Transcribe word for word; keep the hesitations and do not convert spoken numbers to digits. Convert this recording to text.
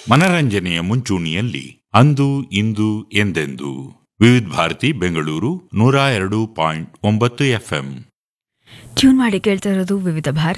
ಮನರಂಜನೆಯ ಮುಂಚೂಣಿಯಲ್ಲಿ ಅಂದು ಇಂದು ಎಂದೆಂದು ವಿವಿಧ ಭಾರತಿ ಬೆಂಗಳೂರು ನೂರ ಎರಡು ಪಾಯಿಂಟ್ ಒಂಬತ್ತು ಎಫ್ಎಂ ಟ್ಯೂನ್ ಮಾಡಿ ಕೇಳ್ತಾ ಇರೋದು ವಿವಿಧ ಭಾರತಿ